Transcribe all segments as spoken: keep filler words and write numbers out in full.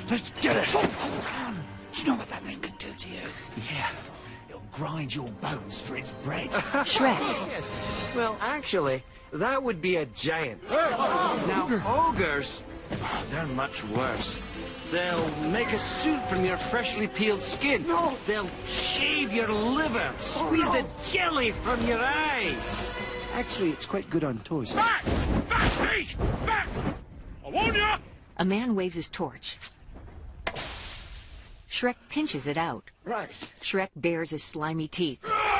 Let's get it. Oh, hold on. Do you know what that thing could do to you? Yeah. It'll grind your bones for its bread. Shrek. Yes. Well, actually, that would be a giant. Now, ogres, oh, they're much worse. They'll make a suit from your freshly peeled skin. No. They'll shave your liver, squeeze no. the jelly from your eyes. Actually, it's quite good on toast. Back! Back, please! Back! I warn you! A man waves his torch. Shrek pinches it out. Right. Shrek bares his slimy teeth.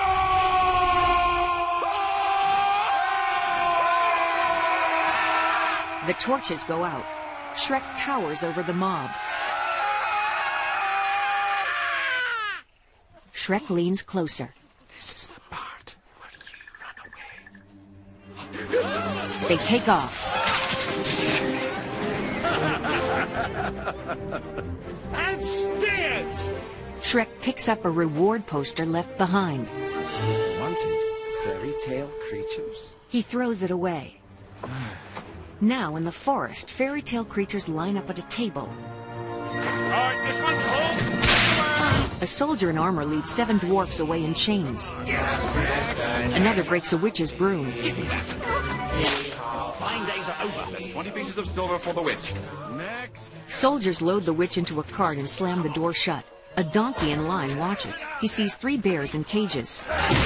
The torches go out. Shrek towers over the mob. Shrek leans closer. This is the part where you run away. They take off. And stand! Shrek picks up a reward poster left behind. Wanted fairy tale creatures. He throws it away. Now in the forest, fairy tale creatures line up at a table. All right, this one's home. A soldier in armor leads seven dwarfs away in chains. Another breaks a witch's broom. Fine days are over. That's twenty pieces of silver for the witch. Next. Soldiers load the witch into a cart and slam the door shut. A donkey in line watches. He sees three bears in cages.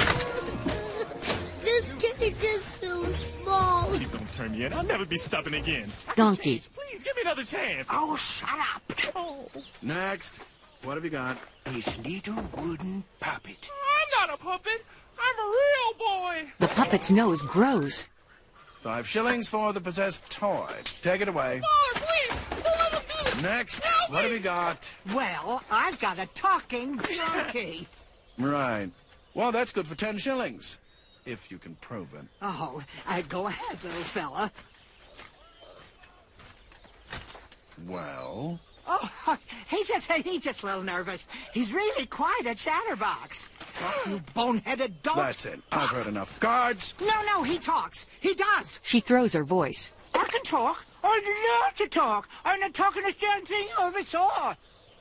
This cake is so small. Please don't turn me in. I'll never be stubborn again. Donkey. Please give me another chance. Oh, shut up. Oh. Next. What have you got? His little wooden puppet. I'm not a puppet. I'm a real boy. The puppet's nose grows. Five shillings for the possessed toy. Take it away. Oh, please. Don't let him do it. Next. Help What me. have you got? Well, I've got a talking donkey. Right. Well, that's good for ten shillings. If you can prove it. Oh, uh, go ahead, little fella. Well? Oh, he just he's just a little nervous. He's really quite a chatterbox. Oh, you boneheaded dog. That's it. I've heard enough. Guards! No, no, he talks. He does. She throws her voice. I can talk. I love to talk. I'm the talkingest damn thing you ever saw.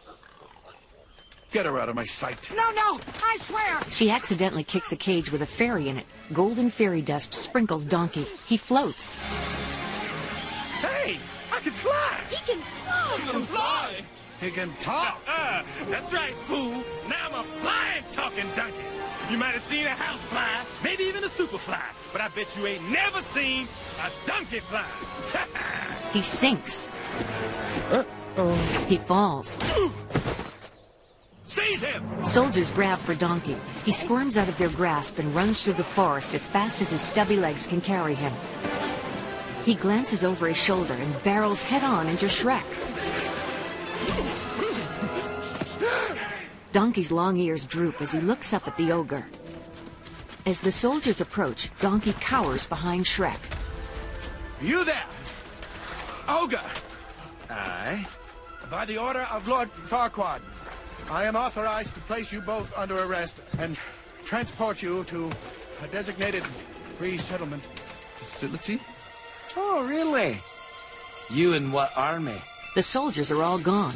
Get her out of my sight. No, no, I swear. She accidentally kicks a cage with a fairy in it. Golden fairy dust sprinkles Donkey. He floats. Hey, I can fly. He can fly. I can fly. He can talk. Uh, that's right, fool. Now I'm a flying, talking donkey. You might have seen a house fly, maybe even a super fly, but I bet you ain't never seen a donkey fly. He sinks. Uh-oh. He falls. Seize him! Soldiers grab for Donkey. He squirms out of their grasp and runs through the forest as fast as his stubby legs can carry him. He glances over his shoulder and barrels head-on into Shrek. Donkey's long ears droop as he looks up at the ogre. As the soldiers approach, Donkey cowers behind Shrek. You there! Ogre! Aye? By the order of Lord Farquaad, I am authorized to place you both under arrest and transport you to a designated resettlement facility. Oh, really? You in what army? The soldiers are all gone.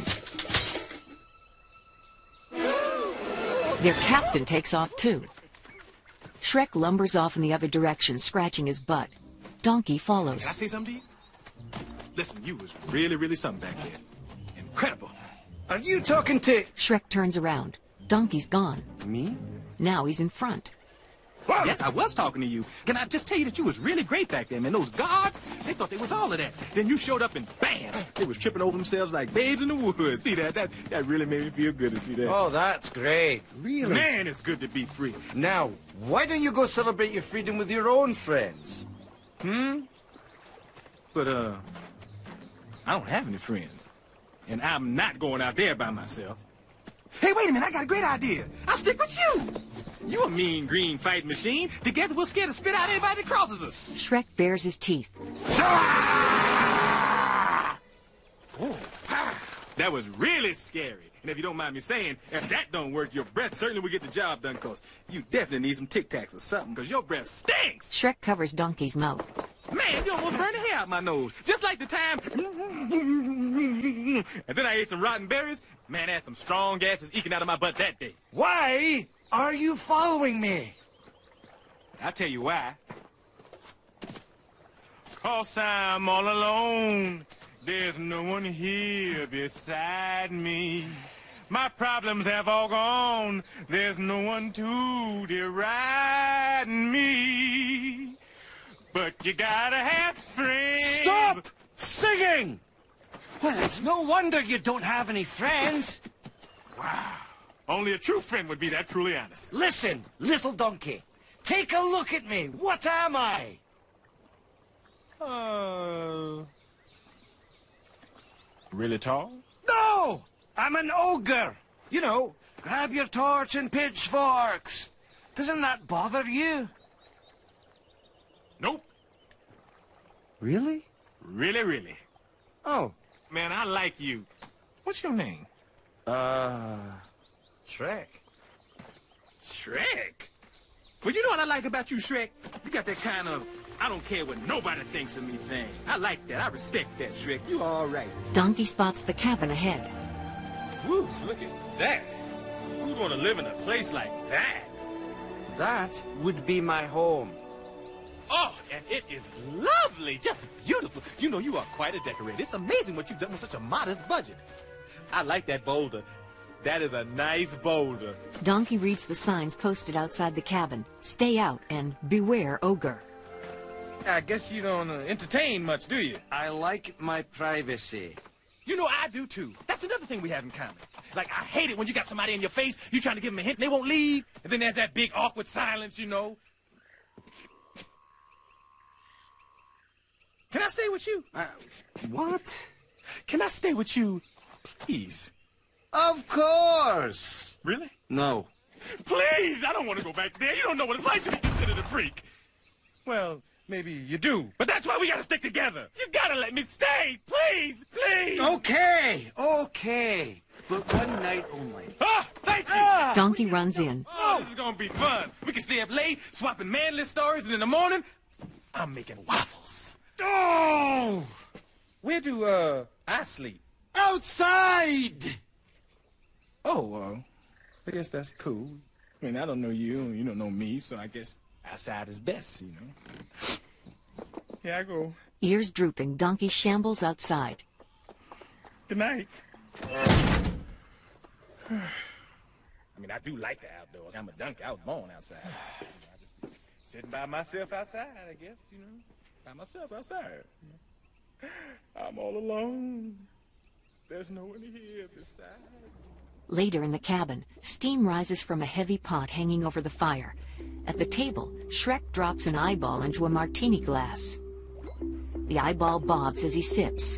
Their captain takes off too. Shrek lumbers off in the other direction, scratching his butt. Donkey follows. Can I say something to you? Listen, you was really, really something back here. Incredible. Are you talking to... Shrek turns around. Donkey's gone. Me? Now he's in front. Yes, I was talking to you. Can I just tell you that you was really great back then, man? Those guards, they thought they was all of that. Then you showed up and bam! They was tripping over themselves like babes in the woods. See that? That that really made me feel good to see that. Oh, that's great. Really? Man, it's good to be free. Now, why don't you go celebrate your freedom with your own friends? Hmm? But, uh, I don't have any friends. And I'm not going out there by myself. Hey, wait a minute, I got a great idea. I'll stick with you. You a mean green fighting machine. Together we'll scare to spit out anybody that crosses us. Shrek bares his teeth. Ah! Oh, ah. That was really scary. And if you don't mind me saying, if that don't work, your breath certainly will get the job done, cause you definitely need some Tic Tacs or something, cause your breath stinks. Shrek covers Donkey's mouth. Man, you almost burned the hair out my nose. Just like the time and then I ate some rotten berries. Man, I had some strong gases eking out of my butt that day. Why are you following me? I'll tell you why. 'Cause I'm all alone. There's no one here beside me. My problems have all gone. There's no one to deride me. But you gotta have friends. Stop singing! Well, it's no wonder you don't have any friends. Wow. Only a true friend would be that truly honest. Listen, little donkey. Take a look at me. What am I? Uh... Really tall? No! I'm an ogre. You know, grab your torch and pitchforks. Doesn't that bother you? Nope. Really? Really, really. Oh. Man, I like you. What's your name? Uh... Shrek. Shrek? Well, you know what I like about you, Shrek? You got that kind of, I don't care what nobody thinks of me thing. I like that. I respect that, Shrek. You all right. Donkey spots the cabin ahead. Woo, look at that. Who'd want to live in a place like that? That would be my home. Oh, and it is lovely, just beautiful. You know, you are quite a decorator. It's amazing what you've done with such a modest budget. I like that boulder. That is a nice boulder. Donkey reads the signs posted outside the cabin. Stay out and beware ogre. I guess you don't uh, entertain much, do you? I like my privacy. You know, I do too. That's another thing we have in common. Like, I hate it when you got somebody in your face, you trying to give them a hint, and they won't leave, and then there's that big awkward silence, you know. Can I stay with you? Uh, what? Can I stay with you, please? Of course. Really? No. Please, I don't want to go back there. You don't know what it's like to be considered a freak. Well, maybe you do, but that's why we gotta stick together. You gotta let me stay, please, please. Okay, okay. But one night only. Ah, thank you. Ah! Donkey runs in. Oh, this is gonna be fun. We can stay up late, swapping manly stories, and in the morning, I'm making waffles. Oh! Where do, uh, I sleep? Outside! Oh, uh, I guess that's cool. I mean, I don't know you, and you don't know me, so I guess outside is best, you know. Here I go. Ears drooping, Donkey shambles outside. Good night. I mean, I do like the outdoors. I'm a donkey. I was born outside. You know, I just sitting by myself outside, I guess, you know. By myself outside. I'm all alone. There's no one here beside. Later in the cabin, steam rises from a heavy pot hanging over the fire. At the table, Shrek drops an eyeball into a martini glass. The eyeball bobs as he sips.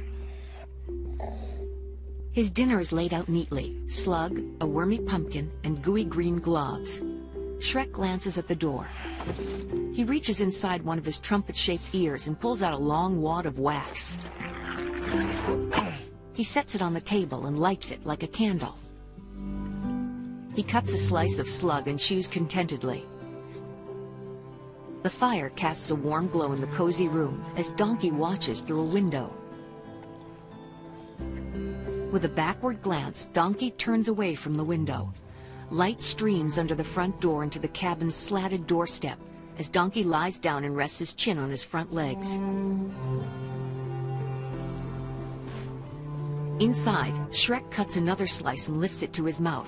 His dinner is laid out neatly. Slug, a wormy pumpkin, and gooey green globs. Shrek glances at the door. He reaches inside one of his trumpet-shaped ears and pulls out a long wad of wax. He sets it on the table and lights it like a candle. He cuts a slice of Slug and chews contentedly. The fire casts a warm glow in the cozy room as Donkey watches through a window. With a backward glance, Donkey turns away from the window. Light streams under the front door into the cabin's slatted doorstep as Donkey lies down and rests his chin on his front legs. Inside, Shrek cuts another slice and lifts it to his mouth.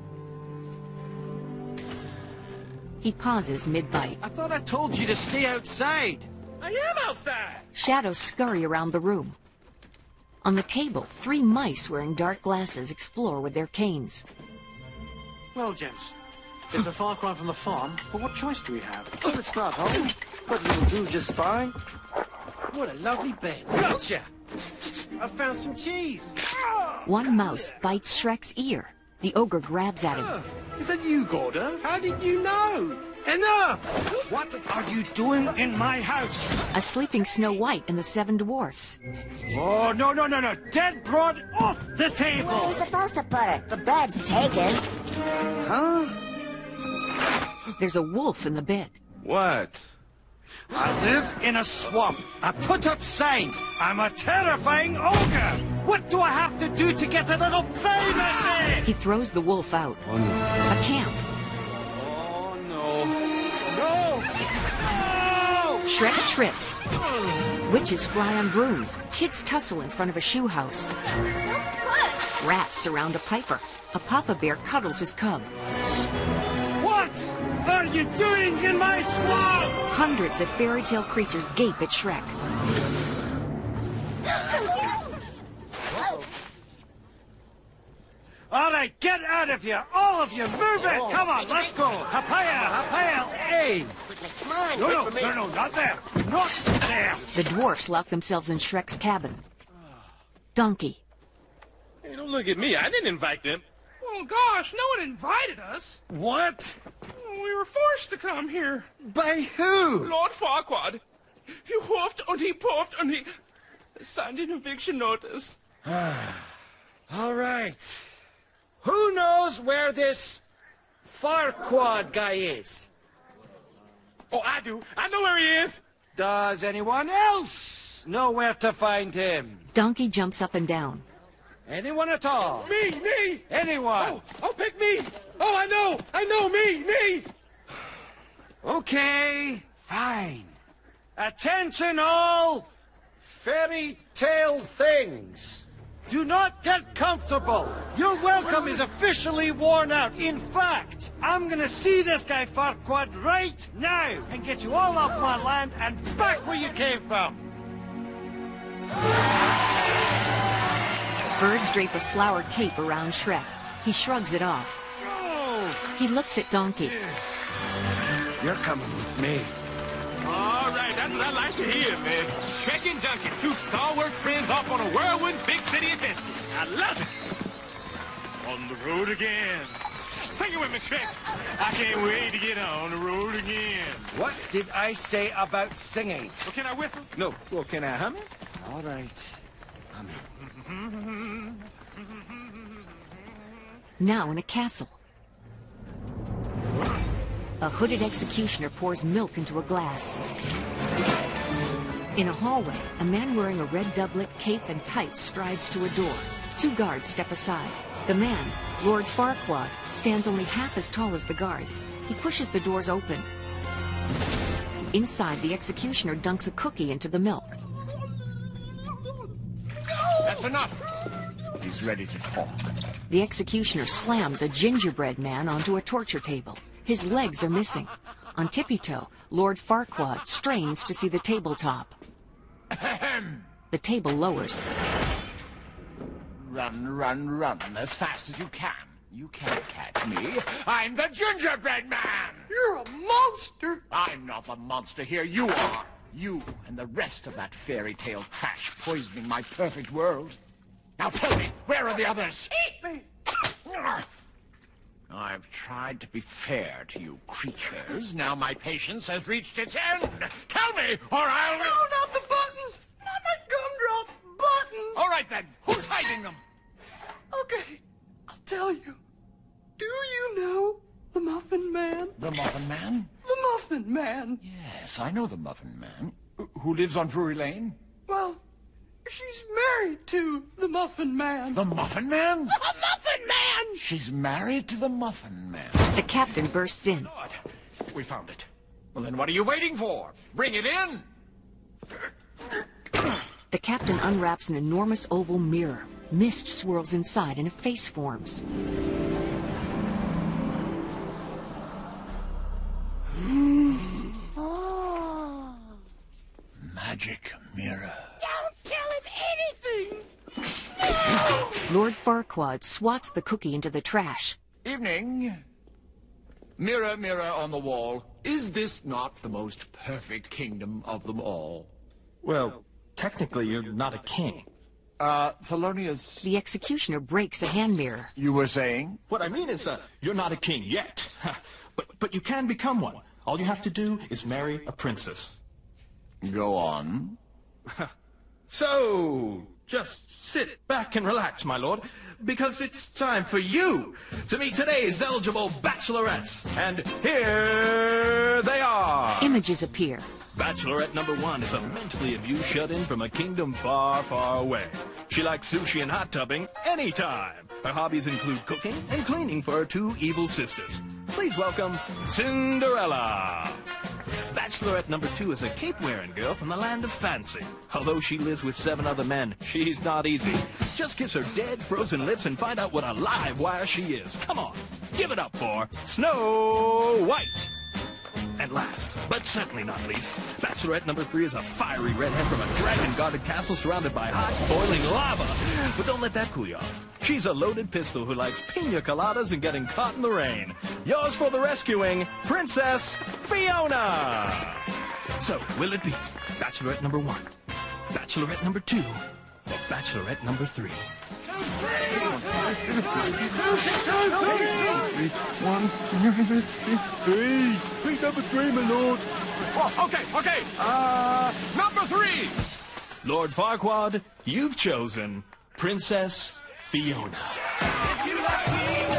He pauses mid-bite. I thought I told you to stay outside. I am outside. Shadows scurry around the room. On the table, three mice wearing dark glasses explore with their canes. Well, gents, it's a far cry from the farm, but what choice do we have? Well, it's not home, but it'll do just fine. What a lovely bed. Gotcha! I found some cheese. One mouse bites Shrek's ear. The ogre grabs at him. Is that you, Gordo? How did you know? Enough! What are you doing in my house? A sleeping Snow White and the Seven Dwarfs. Oh, no, no, no, no. Dead broad off the table! Where are you supposed to put it? The bed's taken. Huh? There's a wolf in the bed. What? I live in a swamp. I put up signs. I'm a terrifying ogre. What do I have to do to get a little privacy? He throws the wolf out. Oh, no. A camp. Oh, no. No! No! Shrek trips. Witches fly on brooms. Kids tussle in front of a shoe house. Rats surround a piper. A papa bear cuddles his cub. What are you doing in my swamp? Hundreds of fairy tale creatures gape at Shrek. All right, get out of here, all of you. Move it. Come on, let's go. Hapaya, Hapaya, hey. Come on, No, no, wait for me. no, no, not there. Not there. The dwarfs lock themselves in Shrek's cabin. Donkey. Hey, don't look at me. I didn't invite them. Oh, gosh, no one invited us. What? We were forced to come here. By who? Lord Farquaad. He huffed and he puffed and he signed an eviction notice. All right. Who knows where this Farquaad guy is? Oh, I do. I know where he is. Does anyone else know where to find him? Donkey jumps up and down. Anyone at all? Me, me. Anyone? Oh, oh, pick me. Oh, I know. I know. Me, me. Okay, fine. Attention all fairy tale things. Do not get comfortable. Your welcome is officially worn out. In fact, I'm gonna see this guy Farquaad right now and get you all off my land and back where you came from. Birds drape a flowered cape around Shrek. He shrugs it off. Oh, He looks at Donkey. you're coming with me. All right, that's what I like to hear, man. Shrek and Donkey, two stalwart friends off on a whirlwind big city adventure. I love it. On the road again. Sing it with me, Shrek. I can't wait to get on the road again. What did I say about singing? Well, can I whistle? No. Well, can I hum it? All right. Now in a castle. A hooded executioner pours milk into a glass. In a hallway, a man wearing a red doublet, cape, and tights strides to a door. Two guards step aside. The man, Lord Farquaad, stands only half as tall as the guards. He pushes the doors open. Inside, the executioner dunks a cookie into the milk. That's enough. He's ready to talk. The executioner slams a gingerbread man onto a torture table. His legs are missing. On tippy-toe, Lord Farquaad strains to see the tabletop. The table lowers. Run, run, run as fast as you can. You can't catch me. I'm the gingerbread man. You're a monster. I'm not the monster here. You are. You and the rest of that fairy tale trash poisoning my perfect world. Now tell me, where are the others? Eat me. I've tried to be fair to you creatures. Now my patience has reached its end. Tell me, or I'll... No, not the buttons. Not my gumdrop buttons. All right, then. Who's hiding them? Okay, I'll tell you. Do you know the Muffin Man? The Muffin Man? The Muffin Man. Yes, I know the Muffin Man. Wh- Who lives on Drury Lane? Well, she's married to the Muffin Man. The Muffin Man? The Muffin Man! She's married to the Muffin Man. The captain bursts in. God, we found it. Well, then what are you waiting for? Bring it in! The captain unwraps an enormous oval mirror. Mist swirls inside and a face forms. Oh. Magic mirror. Don't tell him anything! Lord Farquaad swats the cookie into the trash. Evening. Mirror, mirror on the wall. Is this not the most perfect kingdom of them all? Well, technically you're not a king. Uh, Thelonious, The executioner breaks a hand mirror. you were saying? What I mean is, uh, you're not a king yet. but, but you can become one. All you have to do is marry a princess. Go on. So, just sit back and relax, my lord, because it's time for you to meet today's eligible bachelorettes. And here they are. Images appear. Bachelorette number one is a mentally abused shut-in from a kingdom far, far away. She likes sushi and hot tubbing anytime. Her hobbies include cooking and cleaning for her two evil sisters. Please welcome Cinderella. Bachelorette number two is a cape-wearing girl from the land of fancy. Although she lives with seven other men, she's not easy. Just kiss her dead, frozen lips and find out what a live wire she is. Come on, give it up for Snow White. And last, but certainly not least, Bachelorette number three is a fiery redhead from a dragon-guarded castle surrounded by hot, boiling lava. But don't let that cool you off. She's a loaded pistol who likes pina coladas and getting caught in the rain. Yours for the rescuing, Princess Fiona! So, will it be Bachelorette number one, Bachelorette number two, or Bachelorette number three? One, three. Please, number three, my lord. Oh, okay, okay. Uh, number three. Lord Farquaad, you've chosen Princess Fiona. If you like me,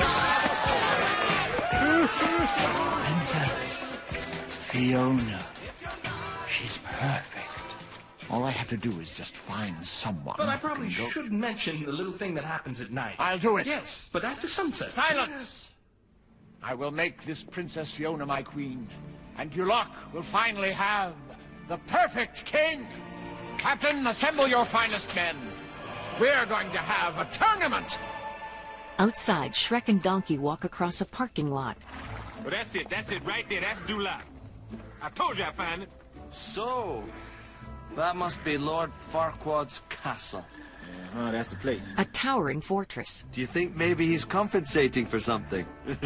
Fiona. She's perfect. All I have to do is just find someone. But I who probably can go- should mention the little thing that happens at night. I'll do it. Yes, but after sunset. Silence! I will make this Princess Fiona my queen, and Duloc will finally have the perfect king. Captain, assemble your finest men. We're going to have a tournament. Outside, Shrek and Donkey walk across a parking lot. Well, that's it. That's it right there. That's Duloc. I told you I'd find it. So, that must be Lord Farquaad's castle. Uh-huh, that's the place. A towering fortress. Do you think maybe he's compensating for something?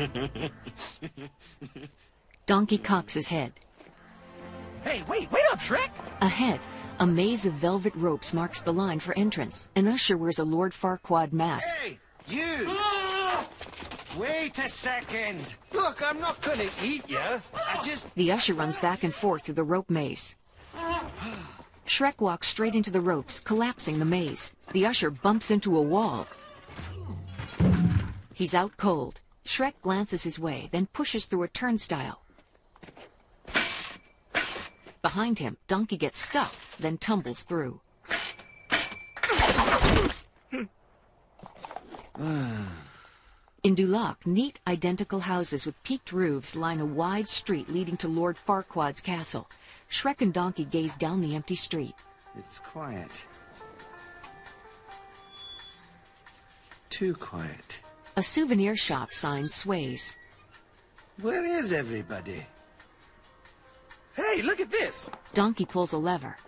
Donkey cocks his head. Hey, wait, wait up, Shrek! Ahead, a maze of velvet ropes marks the line for entrance. An usher wears a Lord Farquaad mask. Hey, you! Wait a second! Look, I'm not gonna eat you. I just... The usher runs back and forth through the rope maze. Shrek walks straight into the ropes, collapsing the maze. The usher bumps into a wall. He's out cold. Shrek glances his way, then pushes through a turnstile. Behind him, Donkey gets stuck, then tumbles through. In Duloc, neat, identical houses with peaked roofs line a wide street leading to Lord Farquaad's castle. Shrek and Donkey gaze down the empty street. It's quiet. Too quiet. A souvenir shop sign sways. Where is everybody? Hey, look at this! Donkey pulls a lever.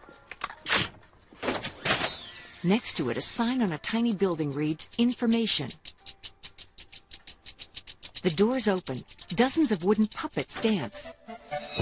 Next to it, a sign on a tiny building reads, Information. The doors open. Dozens of wooden puppets dance.